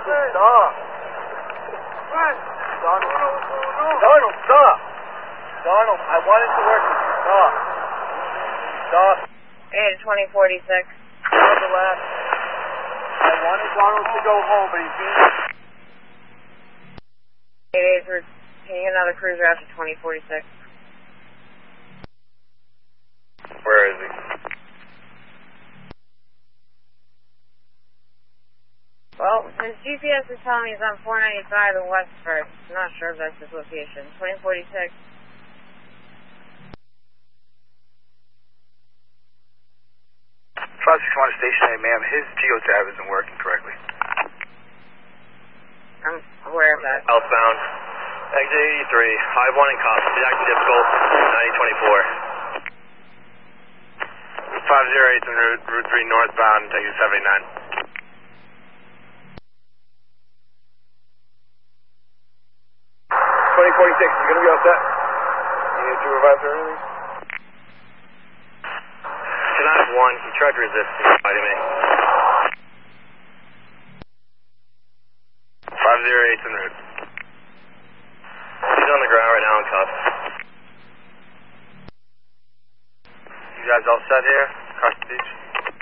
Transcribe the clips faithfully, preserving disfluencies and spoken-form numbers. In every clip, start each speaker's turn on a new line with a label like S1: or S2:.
S1: stop. Donald, Donald, stop. Donald, I wanted to work with you. Stop. Stop.
S2: eight twenty forty-six.
S1: Stop the last. I wanted Donald to go home, but he's being...
S2: eight eight, we're taking another cruiser after twenty forty-six.
S3: Where is he?
S2: Well, his G P S is telling me he's on four ninety-five and West First. I'm not sure if that's his location. twenty forty-six.
S3: five six one Station eight, ma'am. His geotab isn't working correctly.
S2: I'm aware of that.
S3: Southbound. Exit eighty-three. I one in cop. Acting difficult. ninety twenty-four. five zero eight on Route, Route three northbound. Exit seventy-nine. twenty forty-six, you gonna be all set? You need to revive or anything? ten out of one, he tried to resist fighting me. five zero eight en route. He's on the ground right now in cuffs. You guys all set here? Across the beach?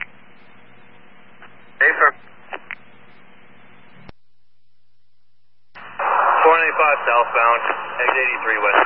S3: Hey, sir. four ninety-five southbound, exit eighty-three west.